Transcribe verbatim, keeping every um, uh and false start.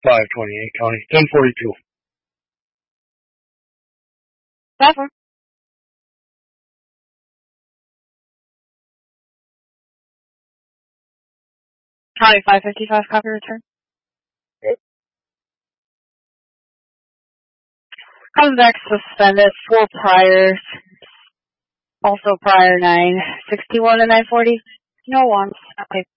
five twenty-eight County, ten forty-two. Platform. County five fifty-five, copy return. Yep. Comes back suspended, four priors. Also prior nine sixty-one and nine forty. No ones. Okay.